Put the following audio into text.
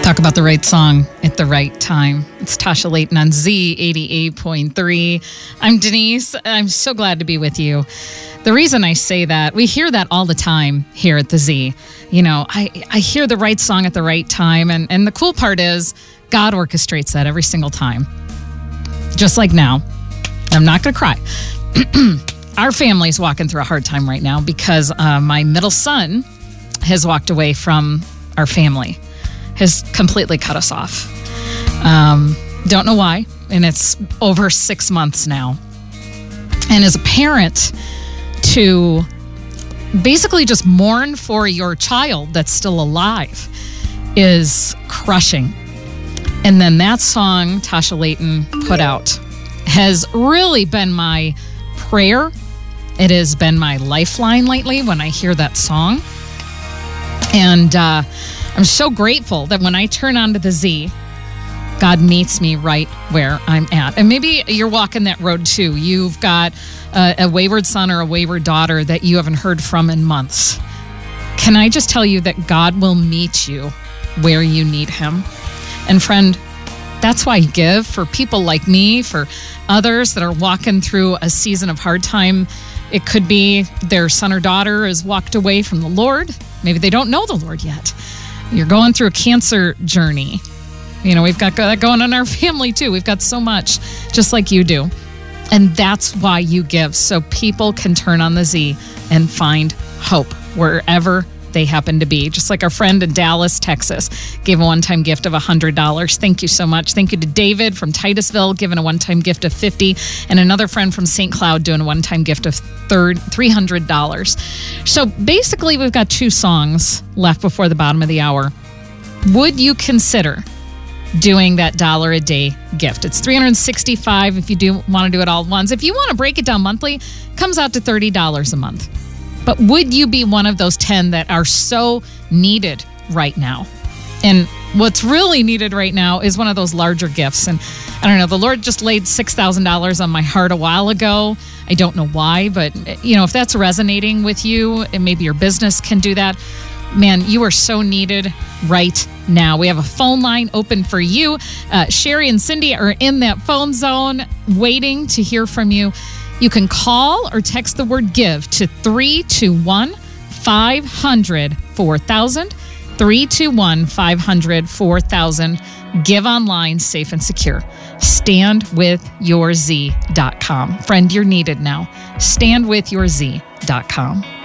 Talk about the right song at the right time. It's Tasha Layton on Z88.3. I'm Denise. I'm so glad to be with you. The reason I say that, we hear that all the time here at the Z. You know, I hear the right song at the right time. And the cool part is God orchestrates that every single time. Just like now. I'm not going to cry. Our family's walking through a hard time right now because my middle son has walked away from our family. Has completely cut us off. Don't know why, and it's over 6 months now. And as a parent, to basically just mourn for your child that's still alive is crushing. And then that song Tasha Layton put out has really been my prayer. It has been my lifeline lately when I hear that song. And I'm so grateful that when I turn onto the Z, God meets me right where I'm at. And maybe you're walking that road too. You've got a wayward son or a wayward daughter that you haven't heard from in months. Can I just tell you that God will meet you where you need him? And friend, that's why I give for people like me, for others that are walking through a season of hard time. It could be their son or daughter has walked away from the Lord. Maybe they don't know the Lord yet. You're going through a cancer journey. You know, we've got that going on in our family too. We've got so much, just like you do. And that's why you give, so people can turn on the Z and find hope wherever they happen to be. Just like our friend in Dallas, Texas, gave a one-time gift of $100. Thank you so much. Thank you to David from Titusville, giving a one-time gift of $50, and another friend from St. Cloud doing a one-time gift of $300. So basically, we've got 2 songs left before the bottom of the hour. Would you consider doing that $1 a day gift? It's $365 if you do want to do it all at once. If you want to break it down monthly, it comes out to $30 a month. But would you be one of those 10 that are so needed right now? And what's really needed right now is one of those larger gifts. And I don't know, the Lord just laid $6,000 on my heart a while ago. I don't know why, but you know, if that's resonating with you and maybe your business can do that, man, you are so needed right now. We have a phone line open for you. Sherry and Cindy are in that phone zone waiting to hear from you. You can call or text the word give to 321-500-4000. 321-500-4000. Give online, safe and secure. StandWithYourZ.com. Friend, you're needed now. StandWithYourZ.com.